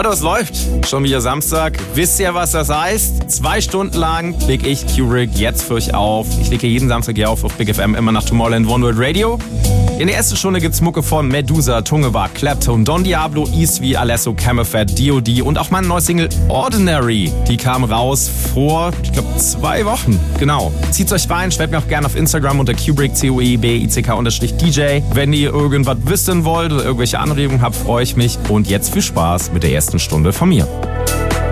Leute, was läuft? Schon wieder Samstag. Wisst ihr, was das heißt? 2 Stunden lang leg ich Kubrick jetzt für euch auf. Ich lege jeden Samstag hier auf Big FM, immer nach Tomorrowland One World Radio. In der ersten Stunde gibt's Mucke von Medusa, Tungebar, Clapton, Don Diablo, Eastv, Alesso, Camelphat, D.O.D. und auch meine neue Single Ordinary. Die kam raus vor, ich glaube, 2 Wochen. Genau. Zieht's euch rein, schreibt mir auch gerne auf Instagram unter Kubrick, COEBICK_DJ. Wenn ihr irgendwas wissen wollt oder irgendwelche Anregungen habt, freue ich mich. Und jetzt viel Spaß mit der ersten Stunde von mir.